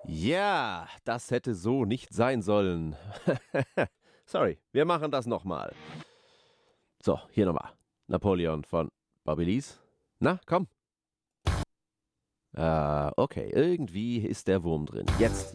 Ja, das hätte so nicht sein sollen. Sorry, wir machen das nochmal. So, hier nochmal. Napoleon von Bobby Lees. Na, komm. Okay, irgendwie ist der Wurm drin. Jetzt.